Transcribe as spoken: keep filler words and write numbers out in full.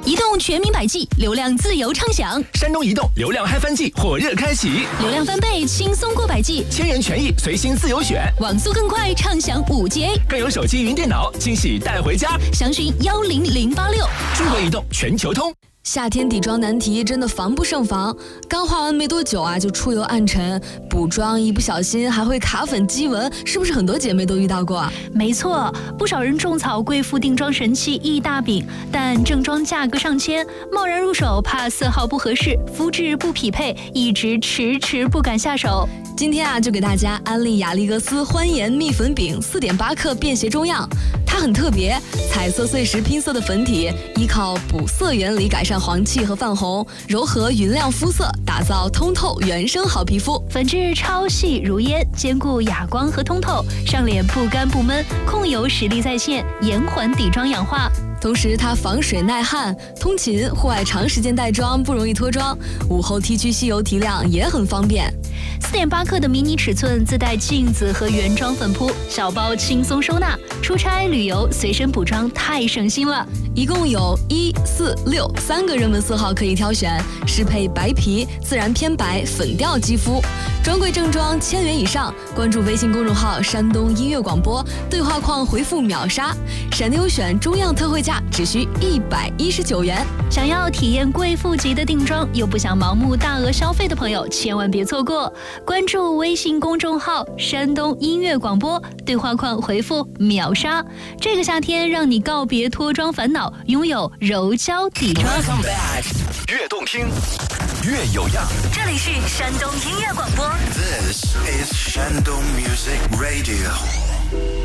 移动全民百 G， 流量自由畅享。 山东移动流量嗨翻季火热开启， 流量翻倍，轻松过百 G， 千元权益随心自由选， 网速更快，畅享五 G A， 更有手机云电脑惊喜带回家。 详询幺零零八六。 中国移动全球通。 夏天底妆难题真的防不胜防，刚化完没多久啊就出油暗沉，补妆一不小心还会卡粉积纹，是不是很多姐妹都遇到过啊？ 没错，不少人种草贵妇定妆神器一大饼，但正装价格上千，贸然入手怕色号不合适，肤质不匹配，一直迟迟不敢下手。 今天啊就给大家安利雅丽格斯欢颜蜜粉饼 四点八 克便携中样，它很特别，彩色碎石拼色的粉体，依靠补色原理改善黄气和泛红，柔和匀亮肤色，打造通透原生好皮肤。 粉质超细如烟，兼顾哑光和通透，上脸不干不闷，控油实力在线，延缓底妆氧化。 同时它防水耐旱，通勤户外长时间带妆不容易脱妆，午后 T 区吸油提亮也很方便。 四点八 克的迷你尺寸，自带镜子和原装粉扑，小包轻松收纳，出差旅游随身补妆太省心了。 一共有一四六三个热门色号可以挑选，适配白皮、自然偏白、粉调肌肤。专柜正装千元以上，关注微信公众号山东音乐广播，对话框回复秒杀，闪电优选中样特惠价只需一百一十九元。 想要体验贵妇级的定妆，又不想盲目大额消费的朋友，千万别错过。关注微信公众号山东音乐广播，对话框回复秒杀。这个夏天，让你告别脱妆烦恼，拥有柔焦底妆。 越动听，越有样。 这里是山东音乐广播。 This is Shandong Music Radio.